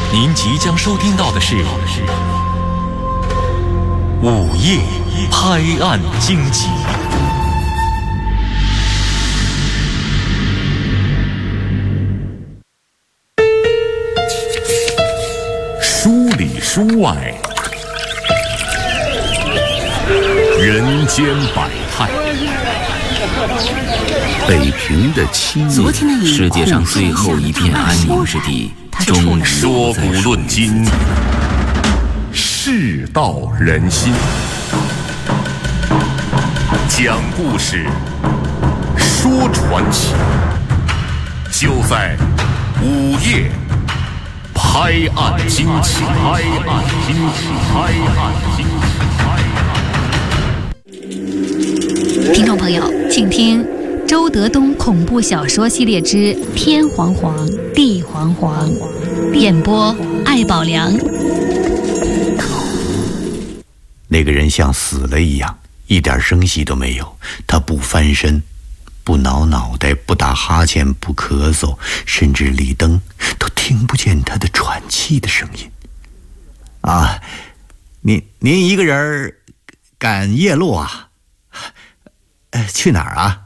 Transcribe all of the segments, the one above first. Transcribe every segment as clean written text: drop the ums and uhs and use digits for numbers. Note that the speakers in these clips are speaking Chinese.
您即将收听到的是午夜拍案惊奇。书里书外，人间百态。 北平的七月， 世界上最后一片安宁之地，终于说古论今，世道人心，讲故事，说传奇，就在午夜拍案惊奇。拍案惊奇，拍案惊奇，拍案。 听众朋友，请听周德东恐怖小说系列之《天黄黄，地黄黄》，演播艾宝良。 那个人像死了一样，一点声息都没有。他不翻身，不挠脑袋，不打哈欠，不咳嗽，甚至李登都听不见他的喘气的声音。啊，您一个人赶夜路啊？去哪儿啊？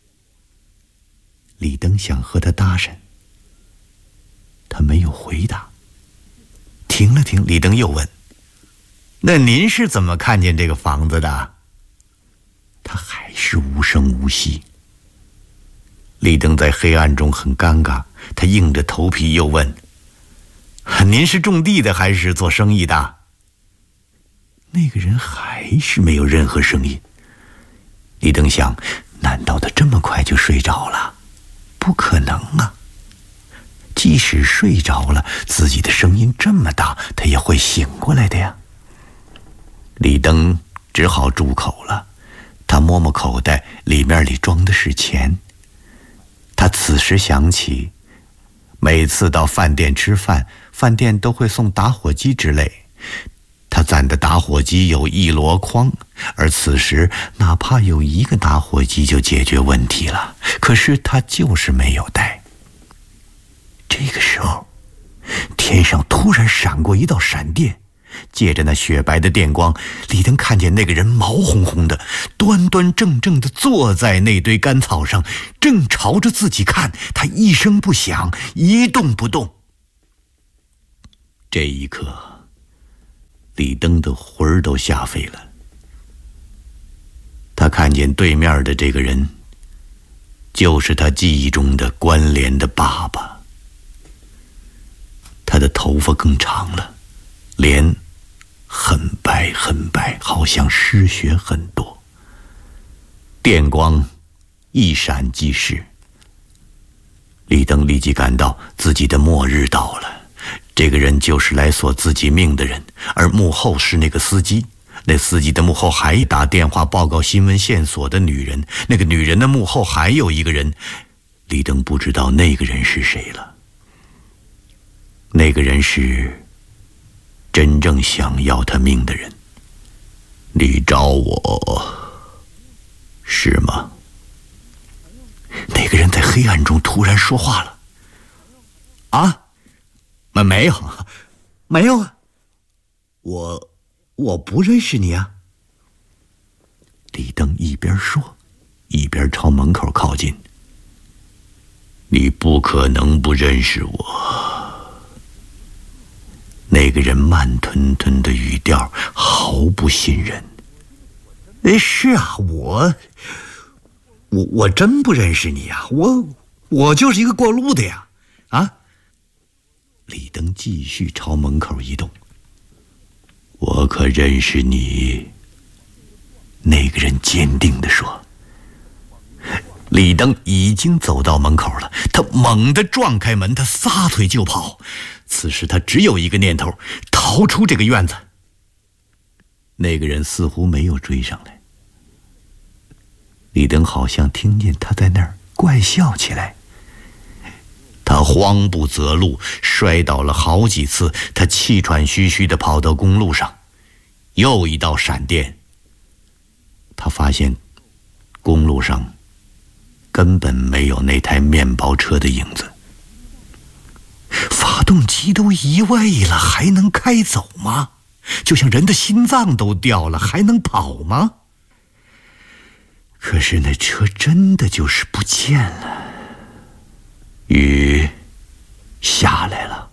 李登想和他搭讪，他没有回答。停了停，李登又问：“那您是怎么看见这个房子的？”他还是无声无息。李登在黑暗中很尴尬，他硬着头皮又问：“您是种地的还是做生意的？”那个人还是没有任何声音。李登想，难道他这么快就睡着了？不可能啊！即使睡着了，自己的声音这么大，他也会醒过来的呀。李登只好住口了。他摸摸口袋，里装的是钱。他此时想起，每次到饭店吃饭，饭店都会送打火机之类。他攒的打火机有1箩筐，而此时哪怕有1个打火机就解决问题了。可是他就是没有带。这个时候，天上突然闪过一道闪电，借着那雪白的电光，李登看见那个人毛烘烘的，端端正正地坐在那堆干草上，正朝着自己看。他一声不响，一动不动。这一刻，李登的魂儿都吓飞了。他看见对面的这个人，就是他记忆中的关联的爸爸。他的头发更长了，脸很白很白，好像失血很多。电光一闪即逝。李登立即感到自己的末日到了。这个人就是来索自己命的人，而幕后是那个司机。那司机的幕后还打电话报告新闻线索的女人，那个女人的幕后还有一个人。李登不知道那个人是谁了。那个人是真正想要他命的人。你找我是吗？那个人在黑暗中突然说话了。啊？没有啊，我不认识你啊。李登一边说，一边朝门口靠近。你不可能不认识我。那个人慢吞吞的语调毫不信任。是啊，我真不认识你啊，我就是一个过路的呀，啊。李登继续朝门口移动。我可认识你。那个人坚定地说。李登已经走到门口了，他猛地撞开门，他撒腿就跑。此时他只有一个念头，逃出这个院子。那个人似乎没有追上来。李登好像听见他在那儿怪笑起来。他慌不择路，摔倒了好几次。他气喘吁吁地跑到公路上，又一道闪电。他发现公路上根本没有那台面包车的影子。发发动机都移位了，还能开走吗？就像人的心脏都掉了，还能跑吗？可是那车真的就是不见了。雨下来了，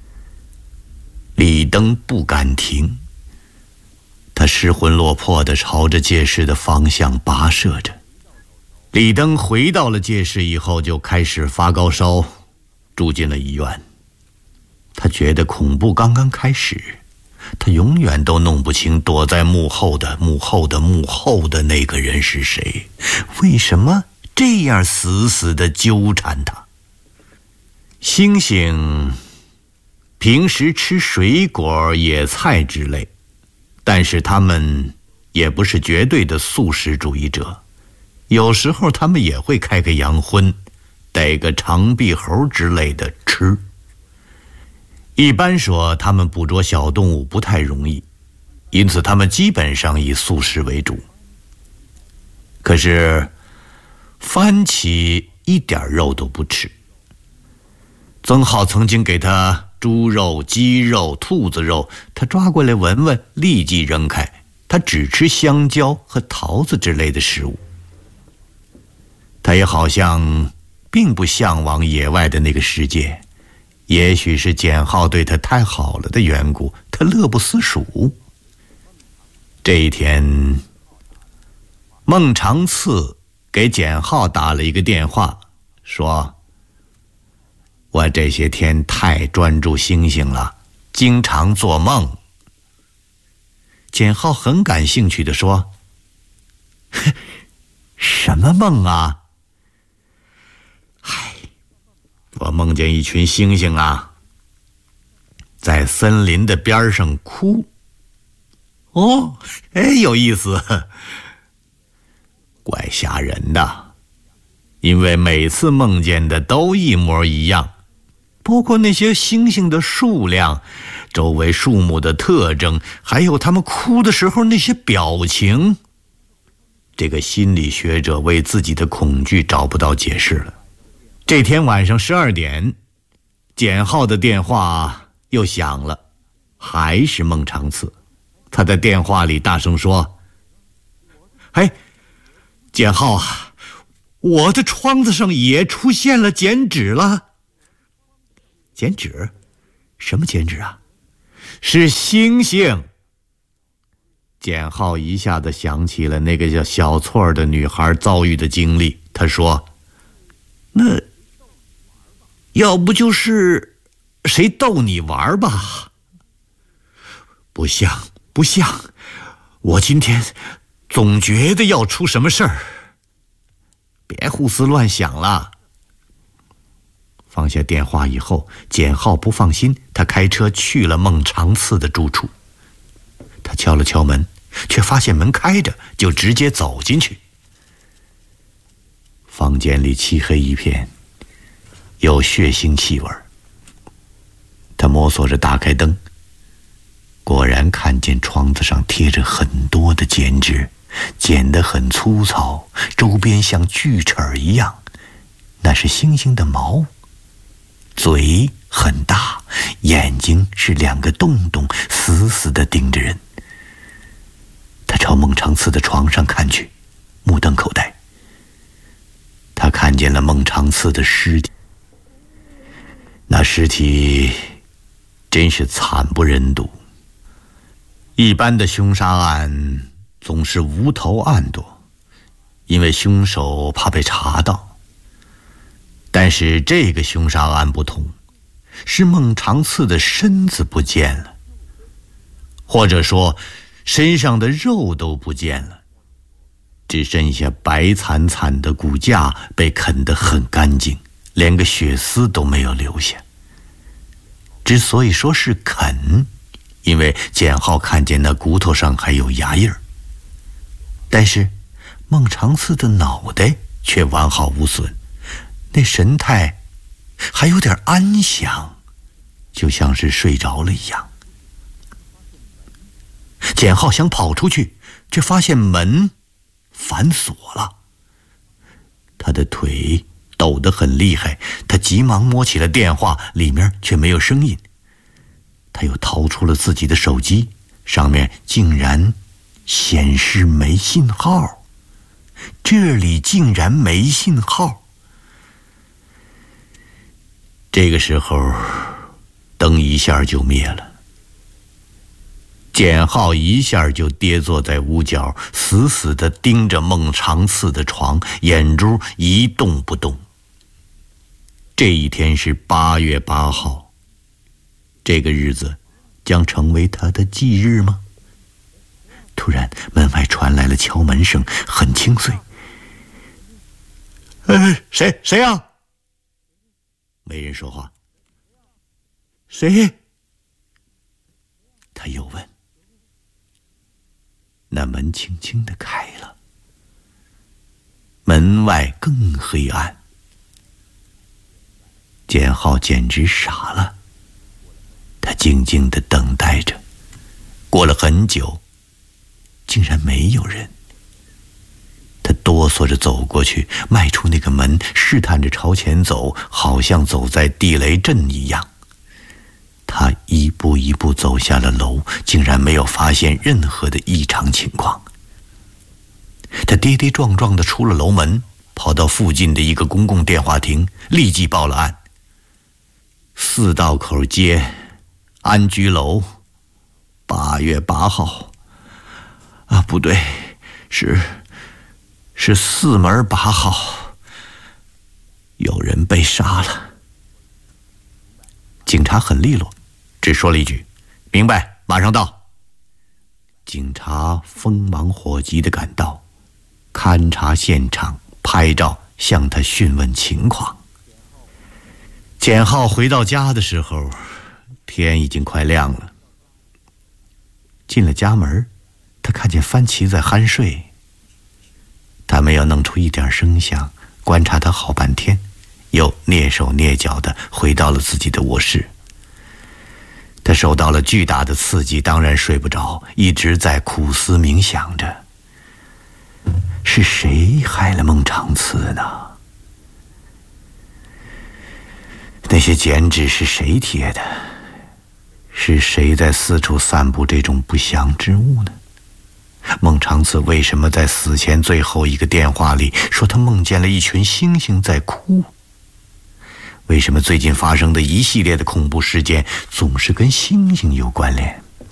李登不敢停，他失魂落魄地朝着界市的方向跋涉着。李登回到了界市以后，就开始发高烧，住进了医院。他觉得恐怖刚刚开始，他永远都弄不清躲在幕后的那个人是谁，为什么这样死死地纠缠他。星星平时吃水果、野菜之类，但是他们也不是绝对的素食主义者，有时候他们也会开个洋荤，逮个长臂猴之类的吃。一般说他们捕捉小动物不太容易，因此他们基本上以素食为主。可是番茄一点肉都不吃。曾浩曾经给他猪肉、鸡肉、兔子肉，他抓过来闻闻，立即扔开。他只吃香蕉和桃子之类的食物。他也好像并不向往野外的那个世界，也许是简浩对他太好了的缘故，他乐不思蜀。这一天，孟长次给简浩打了一个电话，说：我这些天太专注星星了，经常做梦。简浩很感兴趣地说：什么梦啊？嗨，我梦见一群星星啊，在森林的边上哭。哦，有意思，怪吓人的，因为每次梦见的都一模一样，包括那些星星的数量、周围树木的特征，还有他们哭的时候那些表情。这个心理学者为自己的恐惧找不到解释了。这天晚上12点，简浩的电话又响了，还是孟长次。他在电话里大声说：简浩啊，我的窗子上也出现了剪纸了。剪纸？什么剪纸啊？是星星。简浩一下子想起了那个叫小翠的女孩遭遇的经历，他说：那要不就是谁逗你玩吧？不像，我今天总觉得要出什么事儿。别胡思乱想了。放下电话以后，简浩不放心，他开车去了孟长次的住处。他敲了敲门，却发现门开着，就直接走进去。房间里漆黑一片，有血腥气味。他摸索着打开灯，果然看见窗子上贴着很多的剪纸，剪得很粗糙，周边像锯齿一样，那是猩猩的毛。嘴很大，眼睛是2个洞洞，死死地盯着人。他朝孟长次的床上看去，目瞪口呆。他看见了孟长次的尸体，那尸体真是惨不忍睹。一般的凶杀案总是无头暗躲，因为凶手怕被查到。但是这个凶杀案不同，是孟长次的身子不见了，或者说身上的肉都不见了，只剩下白惨惨的骨架被啃得很干净，连个血丝都没有留下。之所以说是啃，因为简浩看见那骨头上还有牙印儿，但是孟长次的脑袋却完好无损，那神态还有点安详，就像是睡着了一样。简浩想跑出去，却发现门反锁了。他的腿抖抖得很厉害，他急忙摸起了电话，里面却没有声音。他又掏出了自己的手机，上面竟然显示没信号，这里竟然没信号。这个时候，灯一下就灭了。简浩一下就跌坐在屋角，死死地盯着孟长次的床，眼珠一动不动。这一天是8月8号，这个日子将成为他的忌日吗？突然，门外传来了敲门声，很清脆。谁呀？没人说话。谁？他又问。那门轻轻地开了，门外更黑暗。简浩简直傻了，他静静地等待着，过了很久，竟然没有人。他哆嗦着走过去，迈出那个门，试探着朝前走，好像走在地雷阵一样。他一步一步走下了楼，竟然没有发现任何的异常情况。他跌跌撞撞地出了楼门，跑到附近的一个公共电话亭，立即报了案。4道口街安居楼，8月8号。啊，不对，是4门8号，有人被杀了。警察很利落，只说了一句：“明白，马上到。”警察锋芒火急地赶到，勘察现场，拍照，向他询问情况。简浩回到家的时候，天已经快亮了。进了家门，他看见番茄在酣睡。他没有弄出一点声响，观察他好半天，又蹑手蹑脚地回到了自己的卧室。他受到了巨大的刺激，当然睡不着，一直在苦思冥想着，是谁害了孟长次呢？那些剪纸是谁贴的？是谁在四处散布这种不祥之物呢？孟长次为什么在死前最后一个电话里说他梦见了一群猩猩在哭？为什么最近发生的一系列的恐怖事件总是跟猩猩有关联？